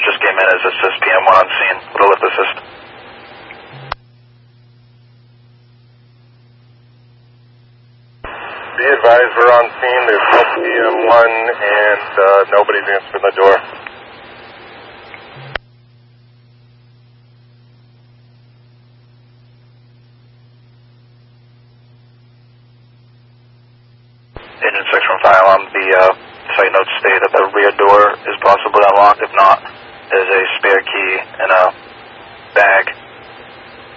just came in as assist PM1 on scene. We'll lift assist. Be advised, we're on scene. There's no PM1 and nobody's answering the door. Engine 6 from fire alarm. The site notes state that the rear door is possibly unlocked. If not, there's a spare key in a bag